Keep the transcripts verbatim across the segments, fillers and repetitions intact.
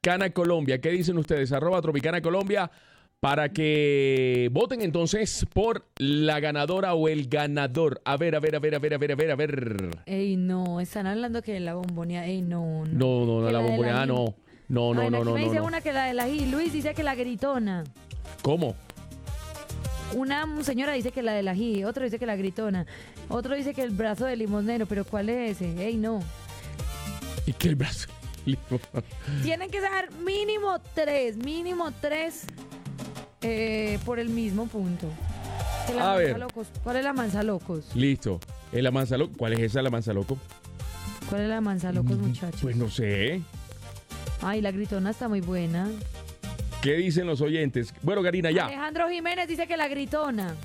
Tropicana Colombia. ¿Qué dicen ustedes? Arroba Tropicana Colombia para que voten entonces por la ganadora o el ganador. A ver, a ver, a ver, a ver, a ver, a ver, a ver. Ey, no, están hablando que la bombonía. Ey, no, no. No, no, no, Que la del bombonera ají. no. No, no, Ay, no, aquí no, me no, dice no. una que la del ají. Luis dice que la gritona. ¿Cómo? Una señora dice que la del ají, otro dice que la gritona, otro dice que el brazo del limonero, pero ¿cuál es ese? Ey, no. ¿Y qué el brazo? Tienen que ser mínimo tres, mínimo tres eh, por el mismo punto. Que la A ver. Manzalocos. ¿Cuál es la manzalocos? Listo. ¿Es la manza loco? ¿Cuál es esa, la manza loco? ¿Cuál es la manzalocos, muchachos? Pues no sé. Ay, la gritona está muy buena. ¿Qué dicen los oyentes? Bueno, Karina, ya. Alejandro Jiménez dice que la gritona.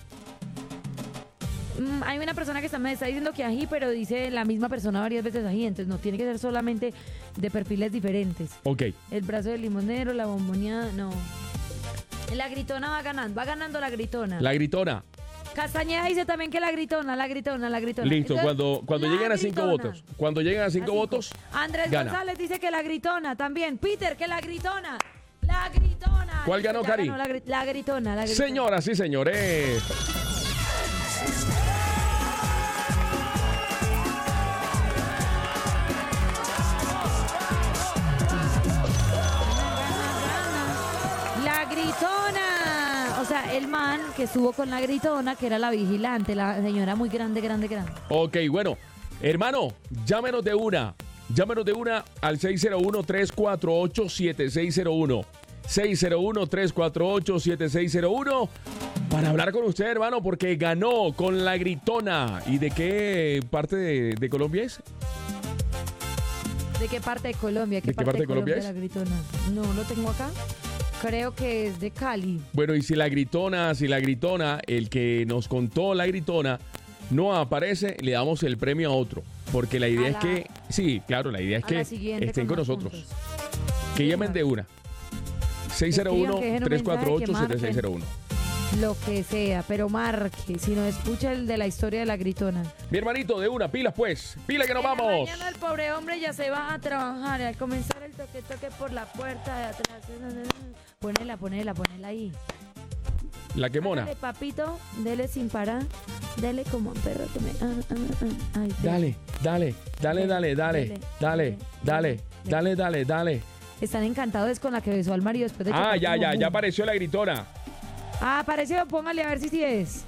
Mm, hay una persona que está, me está diciendo que ají, pero dice la misma persona varias veces ají, entonces no tiene que ser solamente de perfiles diferentes. Ok. El brazo del limonero, la bomboneada, no. La gritona va ganando, va ganando la gritona. La gritona. Castañeda dice también que la gritona, la gritona, la gritona. Listo. Entonces, Cuando, cuando la lleguen a cinco gritona. votos. Cuando lleguen a cinco, A cinco. votos. Andrés gana. González dice que la gritona también. Peter, que la gritona. La gritona. ¿Cuál ganó, Ya Cari? ganó la, gri- la gritona, la gritona. Señoras y señores. La gritona. O sea, el man que estuvo con la gritona, que era la vigilante, la señora muy grande, grande, grande. Ok, bueno. Hermano, llámenos de una. Llámenos de una al seis cero uno, tres cuatro ocho, siete seis cero uno. seis cero uno, tres cuatro ocho, siete seis cero uno. Para hablar con usted, hermano, porque ganó con la gritona. ¿Y de qué parte de, de Colombia es? ¿De qué parte de Colombia? ¿De qué parte de Colombia es? la gritona? No, lo tengo acá. Creo que es de Cali. Bueno, y si la gritona, si la gritona, el que nos contó la gritona, no aparece, le damos el premio a otro. Porque la idea A es la- que, sí, claro, la idea es a la que siguiente estén con más nosotros. puntos. Que Sí, llamen ma. de una. seis cero uno, Escriban, que dejen un tres cuatro ocho, mensaje, que siete seis cero uno. Lo que sea, pero marque. Si no escucha el de la historia de la gritona. Mi hermanito, de una, pilas pues. Pila que nos En la vamos. mañana el pobre hombre ya se va a trabajar. Y al comenzar el toque toque por la puerta de atrás. Ponela, ponela, ponela ahí. La quemona. Dale, papito, dele sin parar. Dele como un perro que me... ah, ah, ah, ay, Dale, dale, dale, dale, dale, Dale, dale, dale, dale, dale, dale. Están encantados con la que besó al marido después de Ah, chocar ya, como ya, boom. ya apareció la gritona. Ah, apareció, póngale a ver si sí es.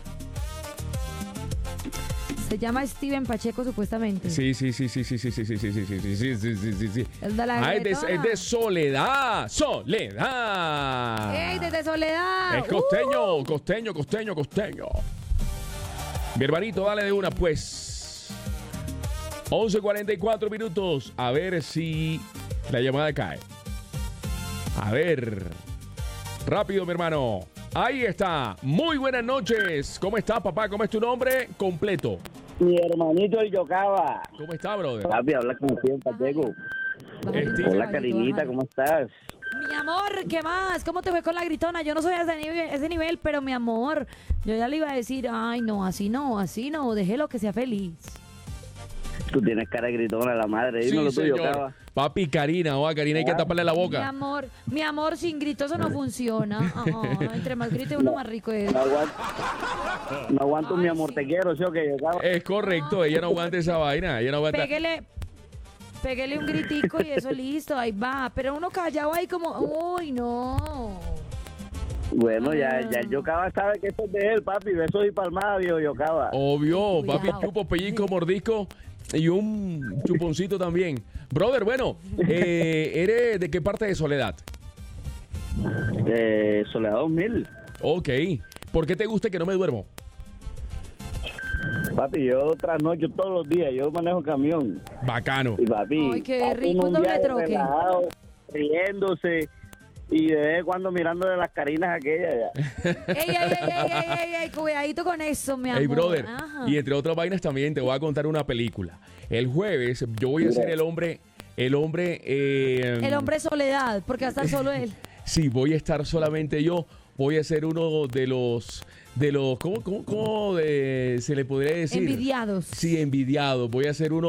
Se llama Steven Pacheco supuestamente. Sí, sí, sí, sí, sí, sí, sí, sí, sí, sí, sí, sí, sí, sí, sí, sí, sí. El de la Ah, es de, gritona. es de Soledad, Soledad. ¡Ey, desde Soledad! Es costeño, costeño, costeño, costeño. Mi hermanito, dale de una, pues. once cuarenta y cuatro minutos. A ver si la llamada cae. A ver. Rápido, mi hermano. Ahí está. Muy buenas noches. ¿Cómo estás, papá? ¿Cómo es tu nombre completo? Mi hermanito el Yocaba. ¿Cómo está, brother? Papi, habla con usted, Pacheco. Bájale, Este- bájale, Hola, Carinita, bájale. ¿cómo estás? Mi amor, ¿qué más? ¿Cómo te fue con la gritona? Yo no soy a ese nivel, ese nivel, pero mi amor, yo ya le iba a decir, ay, no, así no, así no, déjelo que sea feliz. Tú tienes cara de gritona, la madre. Dime lo Sí, tuyo, señor. Yocaba. Papi, Karina. O Karina, hay que taparle la Mi boca. amor, mi amor, sin grito eso no funciona. Ah, entre más grite uno, más rico es. No aguanto, no aguanto Ay, mi amor, sí. te quiero, ¿sí o qué, Yocaba? Es correcto. Ella no aguanta esa vaina. Ella no aguanta. Péguele, péguele un gritico y eso listo, ahí va. Pero uno callado ahí como, uy, no. Bueno, ya, Ah. ya el Yocaba sabe que esto es de él, papi. Besos y palmadas, viejo Yocaba. Obvio, Cuidado. papi, chupo, pellizco, mordisco y un chuponcito también. Brother, bueno, eh, ¿eres de qué parte de Soledad? Eh, Soledad dos mil. Ok. ¿Por qué te gusta que no me duermo? Papi, yo trasnocho todos los días. Yo manejo camión. Bacano. Y papi, Ay, qué papi, rico, en un doble viaje troque. relajado, riéndose y de vez en cuando mirándole las carinas aquellas. Ya. Ey, ey, ey, ey, ey, ey, ey, cuidadito con eso, mi amor. Hey, brother. Ajá. Y entre otras vainas también te voy a contar una película. El jueves yo voy a ser el hombre, el hombre... eh, El hombre soledad, porque va a estar solo él. Sí, voy a estar solamente yo. Voy a ser uno de los... De los ¿Cómo, cómo, cómo de- se le podría decir? Envidiados. Sí, envidiado. Voy a ser uno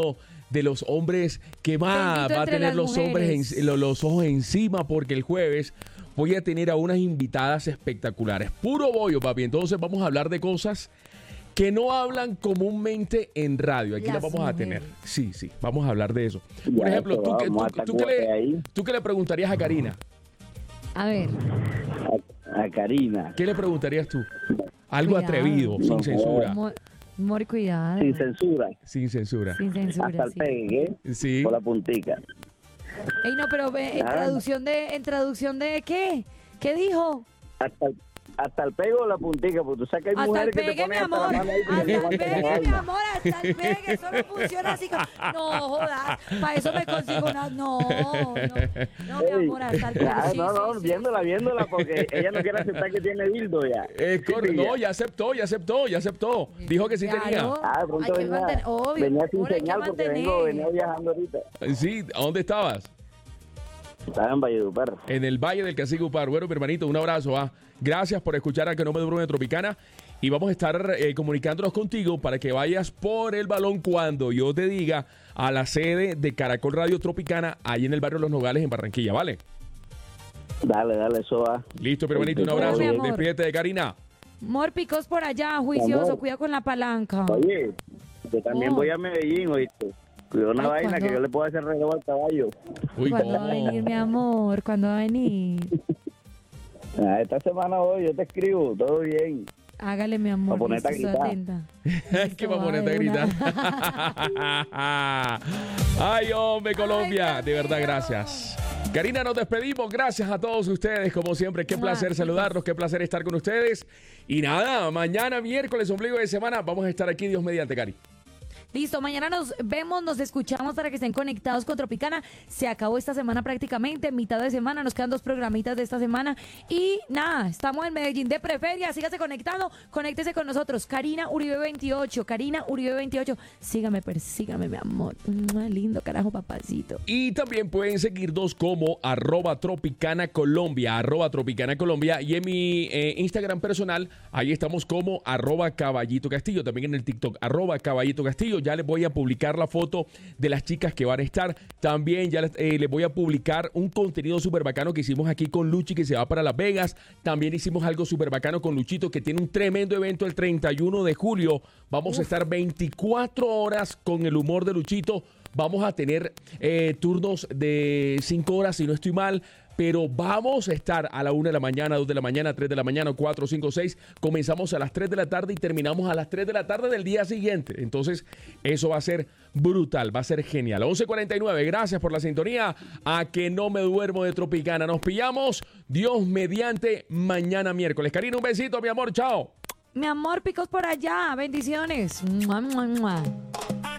de los hombres que más Bendito va a entre tener las los hombres mujeres. en- lo- los ojos encima, porque el jueves voy a tener a unas invitadas espectaculares. Puro bollo, papi. Entonces vamos a hablar de cosas que no hablan comúnmente en radio. Aquí las, Las vamos a mujeres. tener. Sí, sí, vamos a hablar de eso. Ya, Por ejemplo, eso, ¿tú, qué, vamos a tú- estar tú qué le, ahí. tú qué le preguntarías a Karina? A ver, A, a Karina. ¿Qué le preguntarías tú? Algo Cuidado. atrevido, No, sin censura. amor, amor, cuidado. Sin censura. Sin censura. Sin censura, Hasta el sí. pegue, ¿eh? Sí. Por la puntica. Ey, no, pero eh, en Ah. traducción de, en traducción de ¿qué? ¿Qué dijo? Hasta el, hasta el pego o la puntica, porque tú sabes que hay Hasta el mujeres que te pegue, mi ponen hasta amor. la mano ahí. Hasta que el te pegue, levantan mi la amor. Hasta el pegue. Eso no funciona así. como- No, jodas. Para eso me consigo una. No, no. No, mi Ey, amor. Hasta el pegue. ya, Sí, no, sí, no, sí. viéndola, viéndola, porque ella no quiere aceptar que tiene dildo ya. Es correcto. Sí, No, ya aceptó, ya aceptó, ya aceptó. Dijo que sí Claro. tenía. Ah, de pronto Hay que venía, mantener- obvio, venía sin amor, hay que señal porque mantener. vengo, venía viajando ahorita. Sí, ¿a dónde estabas? Estaba en Valledupar. En el Valle del Cacique Upar. Bueno, mi hermanito, un abrazo. Ah. Gracias por escuchar a Que No Me Duermo de Tropicana. Y vamos a estar eh, comunicándonos contigo para que vayas por el balón cuando yo te diga a la sede de Caracol Radio Tropicana, ahí en el barrio Los Nogales, en Barranquilla, ¿vale? Dale, dale, eso va. Listo, mi hermanito, un Todo abrazo. bien. Despídete de Karina. Amor, picos por allá, juicioso. Amor. Cuida con la palanca. Oye, yo también Oh. voy a Medellín, ¿oíste? Cuidado una Ay, vaina ¿cuándo? que yo le puedo hacer relevo al caballo. Uy, ¿Cuándo va a no. venir, mi amor? ¿Cuándo va a venir? Ah, esta semana voy, yo te escribo, todo bien. Hágale, mi amor. Pa' ponerte a listo, estoy gritar. atenta. Es que va a Listo, ponerte a de una. gritar. Ay, hombre, Colombia. Ay, de verdad, Dios mío. gracias. Karina, nos despedimos. Gracias a todos ustedes. Como siempre, qué Mua, placer chicos. saludarlos, qué placer estar con ustedes. Y nada, mañana, miércoles, ombligo de semana, vamos a estar aquí, Dios mediante, Cari. Listo, mañana nos vemos, nos escuchamos para que estén conectados con Tropicana. Se acabó esta semana prácticamente, mitad de semana, nos quedan dos programitas de esta semana. Y nada, estamos en Medellín de Preferia, sígase conectando, conéctese con nosotros. Karina Uribe veintiocho, Karina Uribe veintiocho. Sígame, persígame, mi amor. Mua, lindo, carajo, papacito. Y también pueden seguirnos como arroba Tropicana Colombia, arroba Tropicana Colombia. Y en mi eh, Instagram personal, ahí estamos como arroba Caballito Castillo. También en el TikTok, arroba Caballito Castillo. Ya les voy a publicar la foto de las chicas que van a estar. También ya les, eh, les voy a publicar un contenido súper bacano que hicimos aquí con Luchi, que se va para Las Vegas. También hicimos algo súper bacano con Luchito, que tiene un tremendo evento el treinta y uno de julio. Vamos a estar veinticuatro horas con el humor de Luchito. Vamos a tener eh, turnos de cinco horas, si no estoy mal. Pero vamos a estar a la una de la mañana, dos de la mañana, tres de la mañana, cuatro, cinco, seis. Comenzamos a las tres de la tarde y terminamos a las tres de la tarde del día siguiente. Entonces, eso va a ser brutal, va a ser genial. once cuarenta y nueve, gracias por la sintonía. A Que No Me Duermo de Tropicana. Nos pillamos, Dios mediante, mañana miércoles. Karina, un besito, mi amor, chao. Mi amor, picos por allá, bendiciones. Mua, mua, mua.